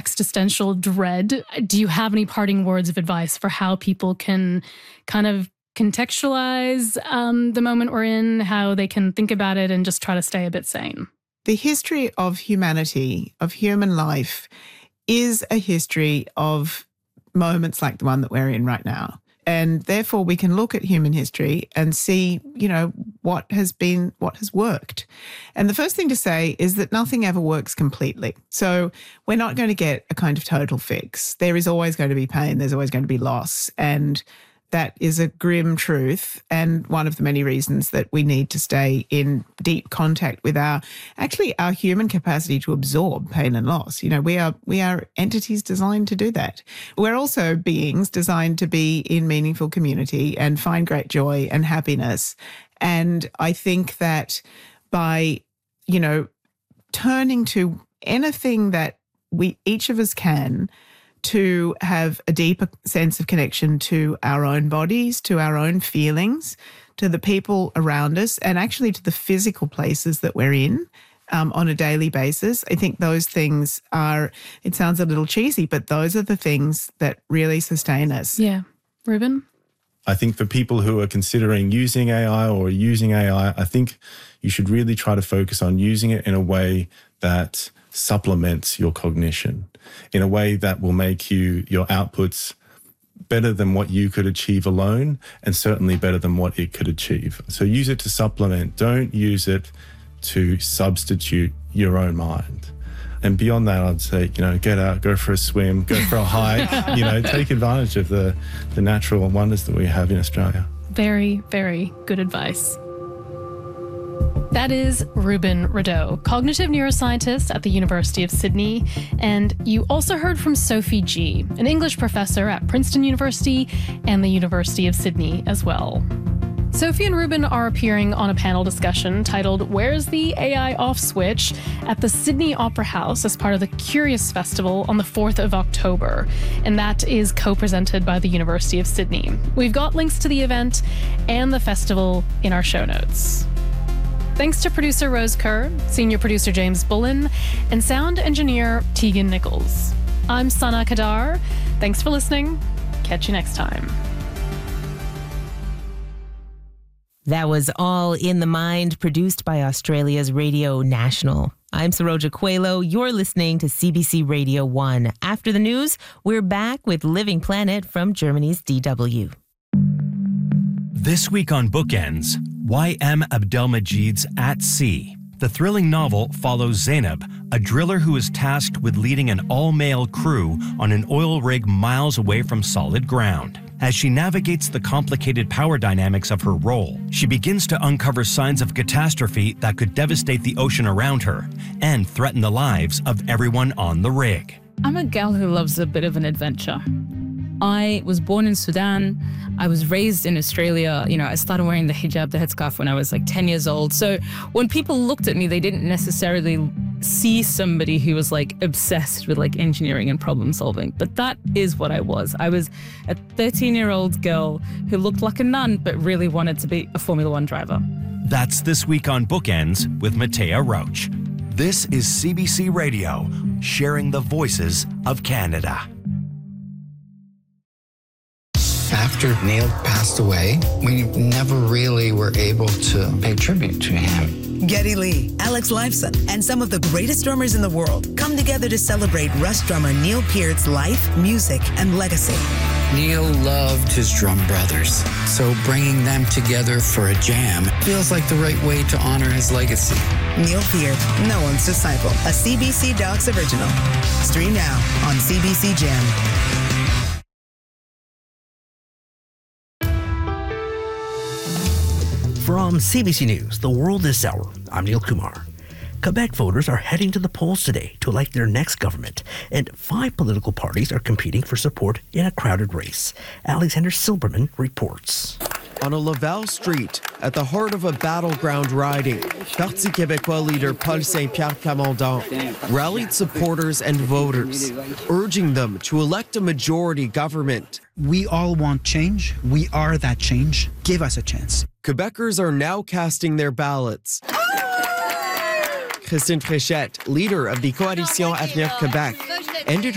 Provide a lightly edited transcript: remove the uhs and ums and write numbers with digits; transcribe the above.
existential dread. Do you have any parting words of advice for how people can kind of contextualize the moment we're in, how they can think about it and just try to stay a bit sane? The history of humanity, of human life, is a history of moments like the one that we're in right now. And therefore we can look at human history and see, what has worked. And the first thing to say is that nothing ever works completely. So we're not going to get a kind of total fix. There is always going to be pain. There's always going to be loss. And that is a grim truth, and one of the many reasons that we need to stay in deep contact with our human capacity to absorb pain and loss. We are entities designed to do that. We're also beings designed to be in meaningful community and find great joy and happiness. And I think that by, turning to anything that each of us can to have a deeper sense of connection to our own bodies, to our own feelings, to the people around us, and actually to the physical places that we're in on a daily basis. I think those things it sounds a little cheesy, but those are the things that really sustain us. Yeah. Ruben? I think for people who are considering using AI or using AI, I think you should really try to focus on using it in a way that supplements your cognition, in a way that will make your outputs better than what you could achieve alone, and certainly better than what it could achieve. So use it to supplement. Don't use it to substitute your own mind. And beyond that, I'd say, get out, go for a swim, go for a hike, take advantage of the natural wonders that we have in Australia. Very, very good advice. That is Ruben Rideau, cognitive neuroscientist at the University of Sydney. And you also heard from Sophie Gee, an English professor at Princeton University and the University of Sydney as well. Sophie and Ruben are appearing on a panel discussion titled Where's the AI Off Switch? At the Sydney Opera House as part of the Curious Festival on the 4th of October. And that is co-presented by the University of Sydney. We've got links to the event and the festival in our show notes. Thanks to producer Rose Kerr, senior producer James Bullen, and sound engineer Tegan Nichols. I'm Sana Kadar. Thanks for listening. Catch you next time. That was All in the Mind, produced by Australia's Radio National. I'm Saroja Coelho. You're listening to CBC Radio 1. After the news, we're back with Living Planet from Germany's DW. This week on Bookends, Y.M. Abdelmajid's At Sea. The thrilling novel follows Zainab, a driller who is tasked with leading an all-male crew on an oil rig miles away from solid ground. As she navigates the complicated power dynamics of her role, she begins to uncover signs of catastrophe that could devastate the ocean around her and threaten the lives of everyone on the rig. I'm a gal who loves a bit of an adventure. I was born in Sudan. I was raised in Australia. I started wearing the hijab, the headscarf, when I was 10 years old. So when people looked at me, they didn't necessarily see somebody who was obsessed with engineering and problem solving. But that is what I was. I was a 13-year-old girl who looked like a nun, but really wanted to be a Formula One driver. That's This Week on Bookends with Matea Roach. This is CBC Radio, sharing the voices of Canada. After Neil passed away, we never really were able to pay tribute to him. Geddy Lee, Alex Lifeson, and some of the greatest drummers in the world come together to celebrate Rush drummer Neil Peart's life, music, and legacy. Neil loved his drum brothers, so bringing them together for a jam feels like the right way to honor his legacy. Neil Peart, No One's Disciple, a CBC Docs original. Stream now on CBC Gem. From CBC News, The World This Hour, I'm Neil Kumar. Quebec voters are heading to the polls today to elect their next government, and 5 political parties are competing for support in a crowded race. Alexander Silberman reports. On a Laval street, at the heart of a battleground riding, Parti Québécois leader Paul Saint-Pierre Plamondon rallied supporters and voters, urging them to elect a majority government. We all want change. We are that change. Give us a chance. Quebecers are now casting their ballots. Christine Fréchette, leader of the Coalition Avenir Québec, ended